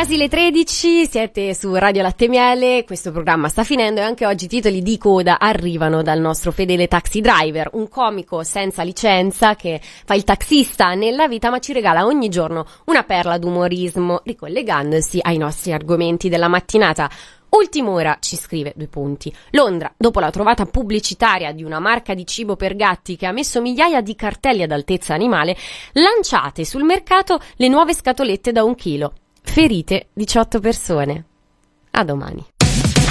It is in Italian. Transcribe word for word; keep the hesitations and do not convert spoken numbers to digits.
Quasi le tredici, siete su Radio Latte Miele, questo programma sta finendo e anche oggi i titoli di coda arrivano dal nostro fedele taxi driver, un comico senza licenza che fa il taxista nella vita ma ci regala ogni giorno una perla d'umorismo ricollegandosi ai nostri argomenti della mattinata. Ultim'ora, ci scrive, due punti. Londra, dopo la trovata pubblicitaria di una marca di cibo per gatti che ha messo migliaia di cartelli ad altezza animale, lanciate sul mercato le nuove scatolette da un chilo. Ferite diciotto persone. A domani.